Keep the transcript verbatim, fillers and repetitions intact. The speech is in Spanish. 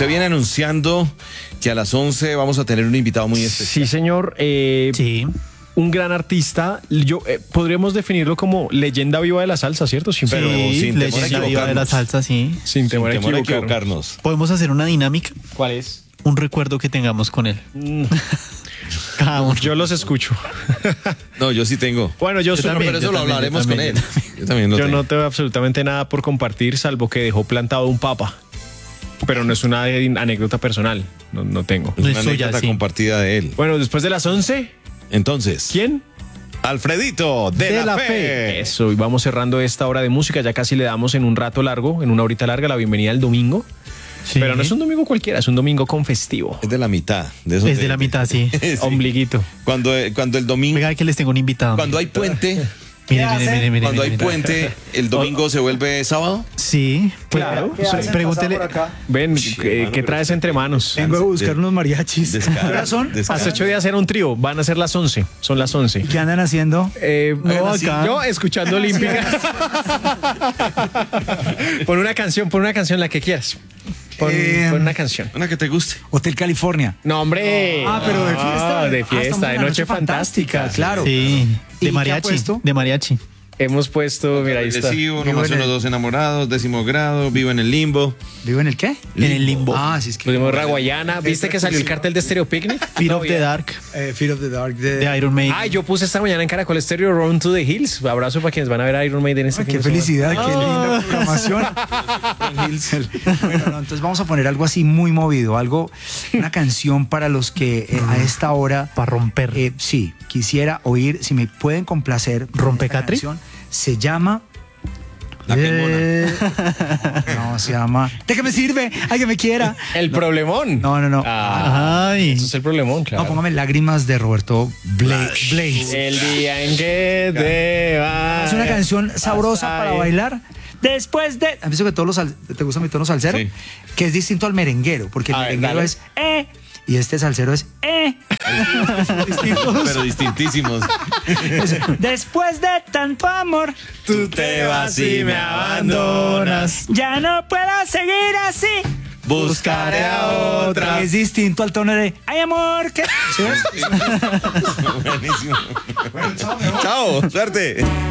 usted viene anunciando que a las once vamos a tener un invitado muy especial. Sí, señor. Eh, Sí. Un gran artista. Yo eh, podríamos definirlo como leyenda viva de la salsa, ¿cierto? Sin, Pero pero- sin temor a leyenda viva de la equivocarnos. salsa, sí. sin temor a Temor a equivocarnos. equivocarnos. Podemos hacer una dinámica, ¿Cuál es? un recuerdo que tengamos con él. Cada uno. Yo los escucho. No, yo sí tengo. Bueno, yo, Yo soy- también, Pero eso yo lo también, hablaremos yo con también, él. yo Yo también lo yo tengo. no tengo absolutamente nada por compartir, salvo que dejó plantado un papa. Pero no es una anécdota personal. No, no tengo. Es No una es suya, anécdota sí. compartida de él. Bueno, después de las once, Entonces, ¿quién? Alfredito de, la, fe. Eso, y vamos cerrando esta hora de música. Ya casi le damos en un rato largo, en una horita larga, la bienvenida al domingo. Sí. Pero no es un domingo cualquiera, es un domingo con festivo. Es de la mitad. De esos Es de la mitad, sí. Sí. Ombliguito. Cuando, cuando el domingo, Venga, que les tengo un invitado. cuando hay puente, Mire, mire, mire, mire, cuando mire, hay mire. puente, el domingo se vuelve sábado. Sí, pues, Claro. pre- pregúntele. Ven, Sí, ¿qué, mano, ¿qué pero- traes entre manos? Vengo a buscar unos mariachis. Descara, son? descara. Hace ocho días era un trío, van a ser las once, son las once. ¿Qué andan haciendo? Eh, No, así, acá. yo escuchando Olímpica. Pon una canción, pon una canción, la que quieras. Pon, Eh, pon una canción. Una que te guste. Hotel California. No, hombre. Ah, pero de fiesta. Ah, de Ah, estamos fiesta, en de la noche fantástica. Claro. Sí, ¿Y qué de ha mariachi. puesto? De mariachi. Hemos puesto, mira, ahí está. Depresivo, Vivo nomás en unos el- dos enamorados, décimo grado, vivo en el limbo. ¿Vivo en el qué? En el limbo. Ah, sí, es que. Pusimos Raguayana. ¿Viste que salió el cartel de Stereo Picnic? Fear of the Dark, Eh, Fear of the Dark. De, de Iron Maiden. Ay, yo puse esta mañana en Caracol Stereo Run to the Hills. Abrazo para quienes van a ver a Iron Maiden este Ah, fin qué de semana. felicidad, qué linda programación. Bueno, no, entonces vamos a poner algo así muy movido, algo, una canción para los que eh, a esta hora, Para romper. eh, sí, quisiera oír, si me pueden complacer. con ¿Rompecatri? esta canción. Se llama. La quemona. Eh, no, se llama. ¿De qué me sirve? Ay, que me quiera. El problemón. No, no, no. Ah, Ay. eso es el problemón, claro. No, póngame Lágrimas de Roberto Bla- Blaze. El día en que te vas. Es una canción sabrosa para bailar. Después de. ¿Has visto que todos los sal- te gusta mi tono salsero? Sí. Que es distinto al merenguero, porque el A ver, merenguero dale. es eh y este salsero es eh. Distintos. Pero distintísimos. Después de tanto amor, Tú te vas y me abandonas. ya no puedo seguir así. Buscaré a otra. Es distinto al tono de ay amor, que. ¿Sí ves? Buenísimo. Chao, suerte.